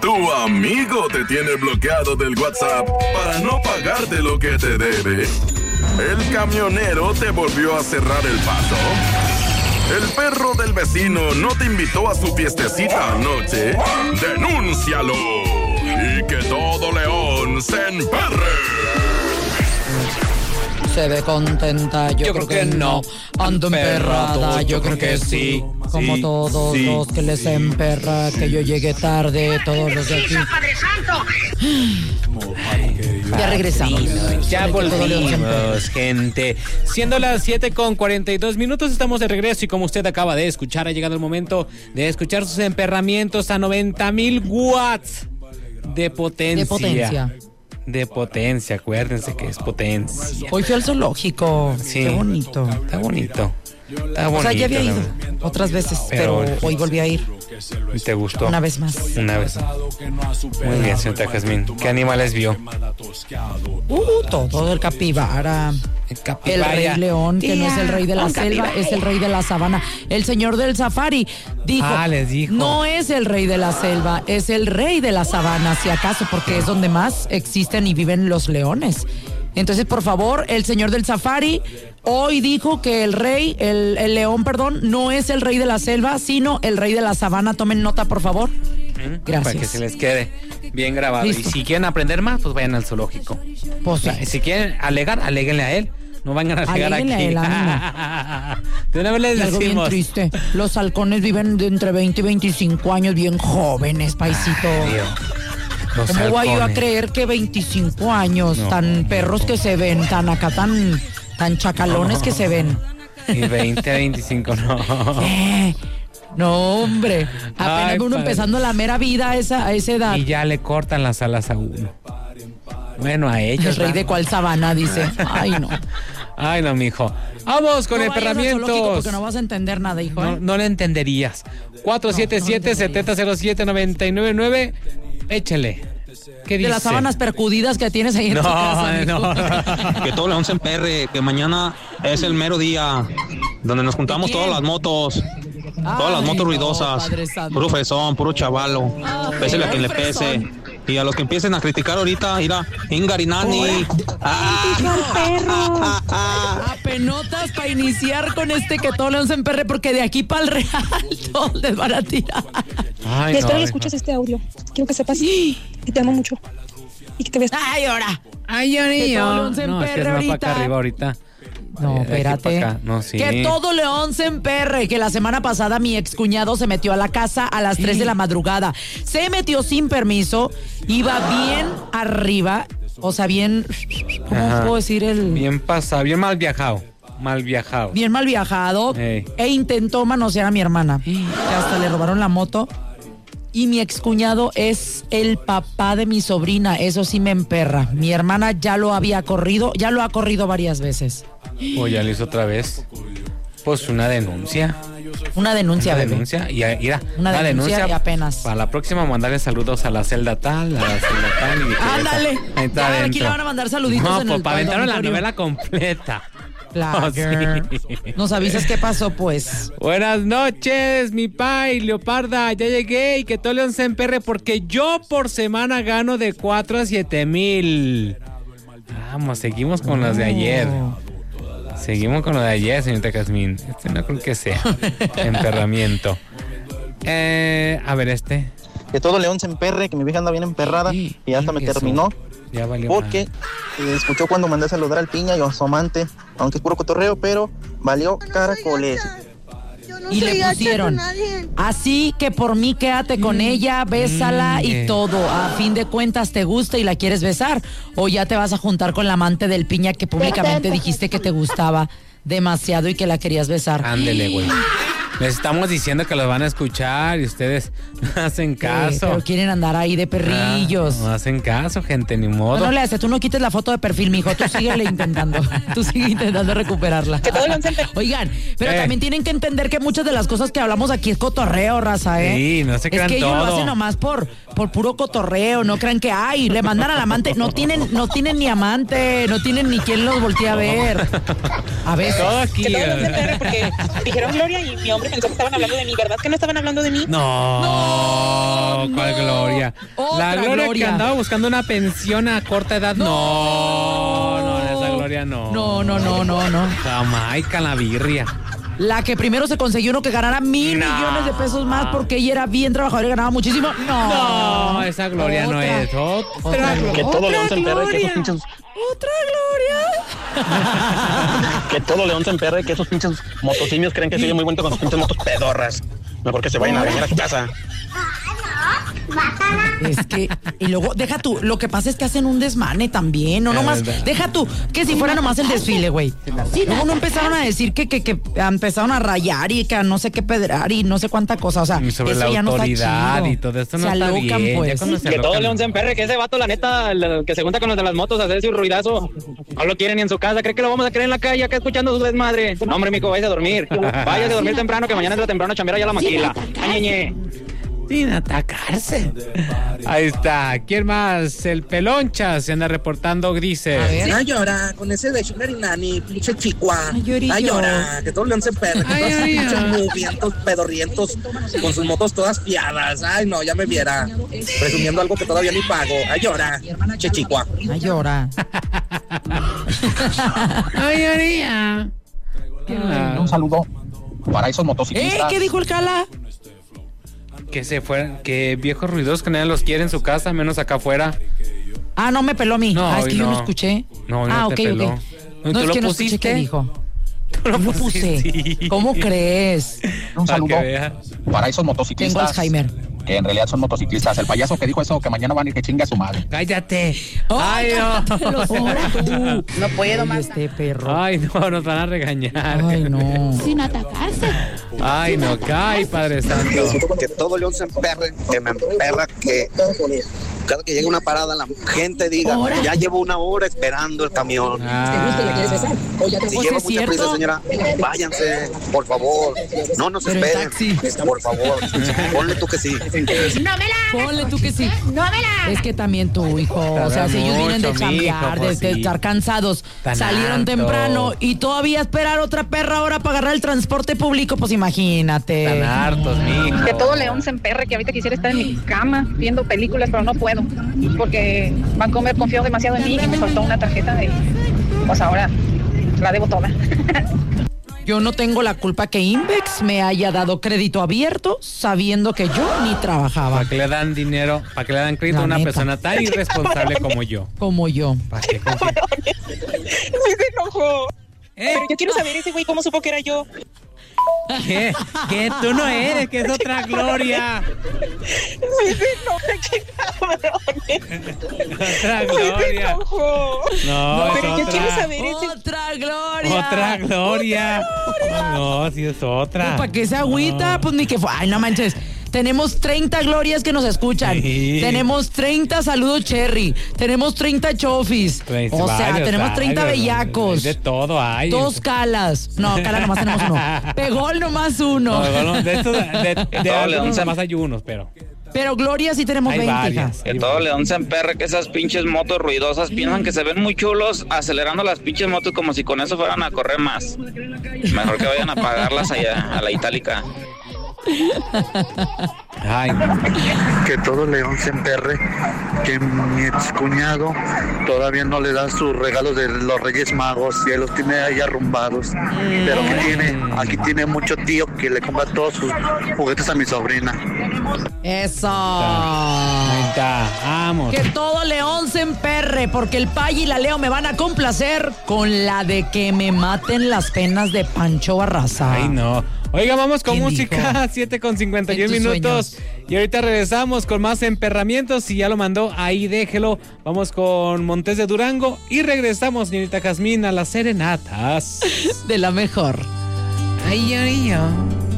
Tu amigo te tiene bloqueado del WhatsApp para no pagarte lo que te debe. El camionero te volvió a cerrar el paso. El perro del vecino no te invitó a su fiestecita anoche. ¡Denúncialo! Y que todo león se emperre. Se ve contenta, yo creo que no. Ando emperrada, yo creo que sí. Como sí, todos sí, los que les emperra, que yo llegué tarde, todos los de aquí. ¡Padre Santo! Ya regresamos. Ya volvimos, gente. Siendo las 7:42, estamos de regreso y como usted acaba de escuchar, ha llegado el momento de escuchar sus emperramientos a 90,000 watts de potencia. De potencia, acuérdense que es potencia. Hoy fui al zoológico. Sí. Qué bonito. Está bonito. O sea, ya había ido otras veces, pero hoy volví a ir. ¿Y te gustó? Una vez más. Una vez. Muy bien, señorita Jazmín. ¿Qué animales vio? Todo el capibara. El rey león, que no es el rey de la selva, es el rey de la sabana. El señor del safari dijo, les dijo. No es el rey de la selva, es el rey de la sabana, si acaso, porque es donde más existen y viven los leones. Entonces, por favor, el señor del safari hoy dijo que el león, no es el rey de la selva, sino el rey de la sabana. Tomen nota, por favor. Gracias. Para que se les quede bien grabado. Listo. Y si quieren aprender más, pues vayan al zoológico. Pues sí. Si quieren alegar, aléguenle a él. No vengan a alegar aquí. Aléguenle a él, de una vez les algo bien decimos. triste. Los halcones viven de entre 20 y 25 años, bien jóvenes, paisito. ¿Cómo voy yo a creer que 25 años, tan perros que se ven, tan chacalones que se ven? Y 20 a 25, no. No, hombre. Apenas uno empezando la mera vida a esa edad. Y ya le cortan las alas a uno. Bueno, a ellos. El rey de cuál sabana, dice. Ay, no. Ay, no, mijo. Vamos con emperramientos. Porque no vas a entender nada, hijo. No le entendería. 477-7007-999. Échele. ¿Qué dice? De las sábanas percudidas que tienes ahí en tu casa. No. Que todo León se emperre, que mañana es el mero día donde nos juntamos todas las motos. Todas las motos ruidosas. Puro fresón, puro chavalo. Pésele a quien le pese. Y a los que empiecen a criticar ahorita, irá Ingarinani. Apenotas para iniciar con que todo León se emperre, porque de aquí para el Real todos les van a tirar. Ay, espero que escuches este audio. Quiero que sepas que te amo mucho. Y que te veas. ¡Ay, ahora! ¡Ay, Johnny! Que todo León se emperre es que ahorita. para acá arriba ahorita. No, espérate. No, sí. Que todo León se emperre. Que la semana pasada mi excuñado se metió a la casa a las 3 de la madrugada. Se metió sin permiso. Iba bien arriba. O sea, bien... ¿Cómo puedo decir el...? Bien pasado, bien mal viajado. Bien mal viajado. E intentó manosear a mi hermana. Que hasta le robaron la moto. Y mi excuñado es el papá de mi sobrina. Eso sí me emperra. Mi hermana ya lo ha corrido varias veces. O ya lo hizo otra vez. Pues una denuncia. Una denuncia, bebé. Y mira, una denuncia y apenas. Para la próxima mandarle saludos a la celda tal, a la celda tal. Ándale. Ya, aquí le van a mandar saluditos en el para aventar la novela completa. Claro. Sí. Nos avisas qué pasó, pues. Buenas noches, mi pai, Leoparda. Ya llegué y que todo León se emperre porque yo por semana gano de 4 a 7 mil. Vamos, seguimos con los de ayer. Seguimos con lo de ayer, señorita Jazmín. No creo que sea emperramiento. A ver, Que todo León se emperre, que mi vieja anda bien emperrada y hasta me terminó. Ya valió. Porque escuchó cuando mandé a saludar al Piña y a su amante, aunque es puro cotorreo, pero valió caracoles. Y le pusieron, así que por mí quédate con ella, bésala y todo. A fin de cuentas, ¿te gusta y la quieres besar? ¿O ya te vas a juntar con la amante del Piña que públicamente dijiste que te gustaba demasiado y que la querías besar? Ándele, güey. Les estamos diciendo que los van a escuchar y ustedes no hacen caso. Pero quieren andar ahí de perrillos. No hacen caso, gente, ni modo. No le haces, tú no quites la foto de perfil, mijo. Tú síguele intentando. Tú sigue intentando recuperarla. Oigan, pero también tienen que entender que muchas de las cosas que hablamos aquí es cotorreo, raza, ¿eh? Sí, no se crean todo. Es que ellos lo hacen nomás por puro cotorreo. No crean que, le mandan al amante. No tienen ni amante, no tienen ni quien los voltee a ver. A veces. Todo aquí. Que todo León se emperre porque dijeron Gloria y mi hombre pensó que estaban hablando de mí. ¿Verdad que no estaban hablando de mí? No, ¿cuál Gloria? Gloria. La Gloria que andaba buscando una pensión a corta edad. No, esa Gloria no. No. Jamaica, la birria. La que primero se consiguió uno que ganara 1,000 millones de pesos más porque ella era bien trabajadora y ganaba muchísimo. No, esa Gloria no es. Otra Gloria. Que todo León se emperre, que esos pinches... ¡Otra Gloria! Que todo León se emperre, que esos pinches motosimios creen que se oye muy bonito con sus pinches motos pedorras. Mejor que se vayan a venir a su casa. Es que, y luego, deja tú, lo que pasa es que hacen un desmane también, no nomás, deja tú, que si fuera nomás el desfile, güey. Luego no empezaron a decir que empezaron a rayar y que a no sé qué pedrar y no sé cuánta cosa, o sea, y sobre eso la ya no autoridad está chido. y todo esto no se está alocan, bien. Pues. Que todo León se emperre, que ese vato, la neta, el que se junta con los de las motos a hacerse un ruidazo, no lo quieren ni en su casa, cree que lo vamos a querer en la calle acá escuchando su desmadre. No, hombre, mijo, váyase a dormir. Váyase a dormir temprano, que mañana entra temprano a chambear allá a la maquila. Añeñe. Sin atacarse. Ahí está. ¿Quién más? El Peloncha se anda reportando, dice. Ay, llora, con ese de Sugar y Nani, pinche chicua. Ay, llora, que todo León se emperra, que todos pinches movientos, pedorrientos, con sus motos todas fiadas. Ay, no, ya me viera. Presumiendo algo que todavía ni pago. Ay, llora, pinche chicua. Ay, llora. Ay, lloría. Un saludo para esos motociclistas. ¿Qué dijo el Cala? Que se fueran, que viejos ruidosos que nadie los quiere en su casa, menos acá afuera. Ah, no me peló a mí. No, es que yo no escuché. No, no te peló. Ok. ¿Tú No, es lo que no pusiste? escuché qué dijo. ¿Tú lo puse? Sí. ¿Cómo crees? Un saludo para esos Tengo motociclistas. Alzheimer. Que en realidad son motociclistas. El payaso que dijo eso, que mañana van a ir que chingue a su madre. ¡Cállate! ¡Ay, no! No puedo más. Este perro. ¡Ay, no! Nos van a regañar. Ay, no. Sin atacarse. ¡Ay, no! ¡Cae, Padre Santo! Que todo León se emperre, que me emperra, que cada que llegue una parada la gente diga, ya llevo 1 hora esperando el camión. Si lleva mucha prisa, señora, váyanse, por favor. No nos esperen, por favor. Ponle tú que sí. ¡No me la! Ponle tú que sí. ¡No me la! Es que también tu hijo, o sea, si ellos vienen de mucho, chambear, mijo, pues de sí. estar cansados, Tan salieron harto. temprano y todavía esperar otra perra hora para agarrar el transporte público, pues imagínate. Están hartos, mijo. Que todo León se emperre, que ahorita quisiera estar en mi cama viendo películas, pero no puedo, porque Bancomer confió demasiado en mí y me soltó una tarjeta y pues ahora la debo toda. Yo no tengo la culpa que Invex me haya dado crédito abierto sabiendo que yo ni trabajaba. ¿Para qué le dan dinero, para qué le dan crédito La a una neta. persona tan irresponsable como yo? Como yo. ¿Para qué confío? Me enojó. Pero yo quiero saber ese güey cómo supo que era yo. ¿Qué? ¿Qué? Tú no eres, que es otra Gloria. Qué cabrones. Otra Gloria. No, es pero yo otra. quiero saber ese. ¡Otra Gloria! Otra Gloria. No, sí es otra. ¿Para qué se agüita? Pues ni que fue. Ay, no manches. Tenemos 30 glorias que nos escuchan. Sí. Tenemos 30 saludos Cherry. Tenemos 30 chofis. Pues O sea, varios, tenemos 30 varios, bellacos. De todo hay. 2 calas. No, cala nomás tenemos 1. Pegol nomás 1. No, de estos, de algunos nomás hay unos, pero Pero Gloria sí tenemos hay 20. varias. Que todo León se emperre, que esas pinches motos ruidosas piensan que se ven muy chulos acelerando las pinches motos como si con eso fueran a correr más. Mejor que vayan a pagarlas allá a la Itálica. Ay, no. Que todo León se emperre, que mi excuñado todavía no le da sus regalos de los Reyes Magos y él los tiene ahí arrumbados, pero que aquí tiene mucho tío que le compra todos sus juguetes a mi sobrina. Eso. Ahí está, vamos. Que todo León se emperre, porque el Pay y la Leo me van a complacer con la de que me maten las penas de Pancho Barraza. Ay, no. Oiga, vamos con ¿Quién música, dijo? 7:51 En tus minutos. sueños. Y ahorita regresamos con más emperramientos. Si ya lo mandó, ahí déjelo. Vamos con Montes de Durango y regresamos, señorita Jazmín, a las serenatas. De la mejor. Ay, ay, ay.